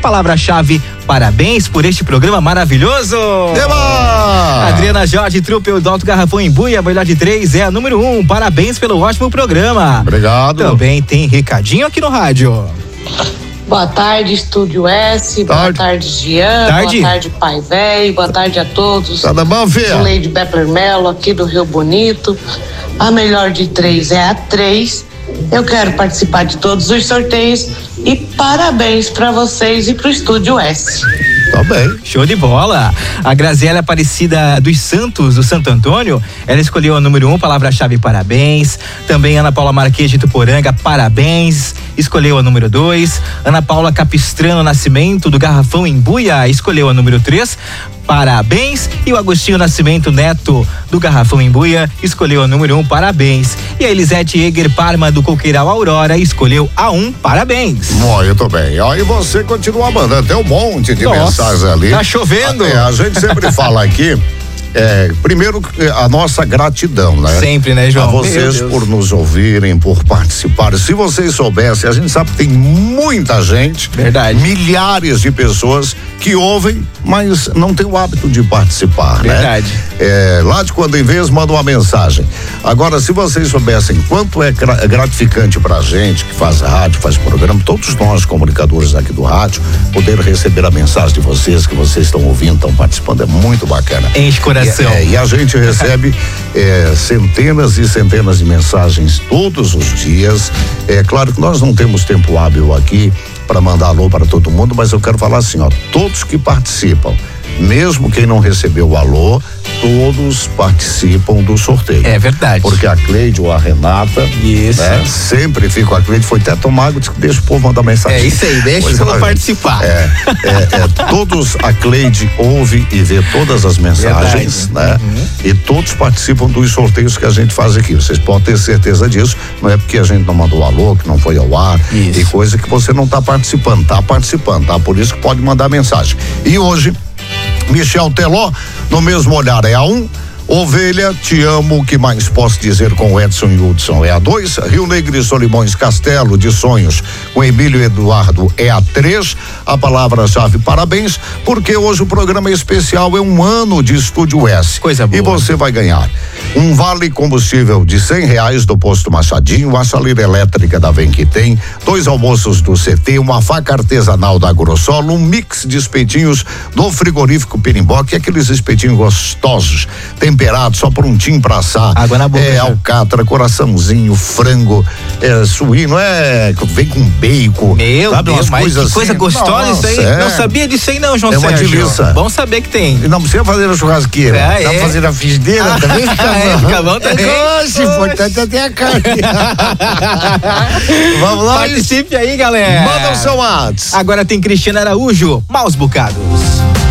Palavra-chave: parabéns por este programa maravilhoso. Eba! Adriana Jorge Truppel do Alto Garrafão Embuia, melhor de 3, é a número 1. Parabéns pelo ótimo programa. Obrigado. Também tem recadinho aqui no rádio. Boa tarde, Estúdio S. Boa tarde, Jean. Tarde. Boa tarde, Pai Velho. Boa tarde a todos. Tá bom, filha? Leide Bepler Melo, aqui do Rio Bonito. A melhor de 3 é a 3. Eu quero participar de todos os sorteios e parabéns para vocês e pro Estúdio S. Tá bem. Show de bola. A Graziela Aparecida dos Santos, do Santo Antônio, ela escolheu a número 1, palavra-chave: parabéns. Também Ana Paula Marques de Tuporanga, parabéns. Escolheu a número 2. Ana Paula Capistrano Nascimento, do Garrafão Embuia, escolheu a número 3. Parabéns. E o Agostinho Nascimento Neto, do Garrafão Embuia, escolheu a número 1, parabéns. E a Elisete Eger Parma, do Coqueiral Aurora, escolheu a 1, parabéns. Muito bem. Aí você continua mandando, tem um monte de mensagens ali. Tá chovendo. A gente sempre fala aqui. Primeiro, a nossa gratidão, né? Sempre, né, João? A vocês por nos ouvirem, por participar. Se vocês soubessem, a gente sabe que tem muita gente, verdade, milhares de pessoas que ouvem, mas não tem o hábito de participar, verdade, né? Lá de quando em vez manda uma mensagem. Agora, se vocês soubessem quanto é gratificante pra gente que faz rádio, faz programa, todos nós comunicadores aqui do rádio, poder receber a mensagem de vocês, que vocês estão ouvindo, estão participando, é muito bacana. Enche coração. E a gente recebe centenas e centenas de mensagens todos os dias. É claro que nós não temos tempo hábil aqui para mandar alô para todo mundo, mas eu quero falar assim, ó, todos que participam, mesmo quem não recebeu o alô, todos participam do sorteio. É verdade. Porque a Cleide ou a Renata, isso, né, sempre fica a Cleide, foi até tomar água, disse que deixa o povo mandar mensagem. É isso aí, deixa eu participar. Todos, a Cleide ouve e vê todas as mensagens, né? E todos participam dos sorteios que a gente faz aqui. Vocês podem ter certeza disso, não é porque a gente não mandou alô, que não foi ao ar, isso, e coisa que você não tá participando, tá? Por isso que pode mandar mensagem. E hoje, Michel Teló, no mesmo olhar, é a 1. Ovelha, te amo, o que mais posso dizer com o Edson e Hudson é a 2. Rio Negro e Solimões, Castelo de Sonhos com Emílio e Eduardo é a 3. A palavra-chave: parabéns, porque hoje o programa especial é um ano de Estúdio S. Coisa boa. E você vai ganhar um vale combustível de R$100 do Posto Machadinho, a chaleira elétrica da Vem que Tem, 2 almoços do CT, uma faca artesanal da Agrossolo, um mix de espetinhos do frigorífico Pirimbó, que é aqueles espetinhos gostosos, temperados, só prontinho pra assar. Água na boca. Alcatra, coraçãozinho, frango, suíno, vem com bacon. Meu sabe, Deus, umas mas coisas que coisa assim. gostosa. Nossa, isso aí. Não sabia disso aí não, João Sérgio. É uma delícia. Bom saber que tem. E não precisa fazer na churrasqueira. Dá pra fazer na frigideira também. Fica bom também. Nossa, importante até a carne. Vamos lá. Participe aí, galera. Manda o seu WhatsApp. Agora tem Cristiano Araújo, Maus Bocados.